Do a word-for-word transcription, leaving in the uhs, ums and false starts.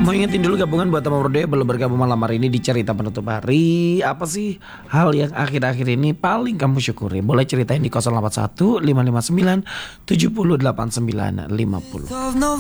Mau ingetin dulu gabungan buat teman berdua belum bergabung malam hari ini di cerita penutup hari. Apa sih hal yang akhir-akhir ini paling kamu syukuri? Boleh ceritain di nol delapan satu lima lima sembilan tujuh nol delapan sembilan lima nol.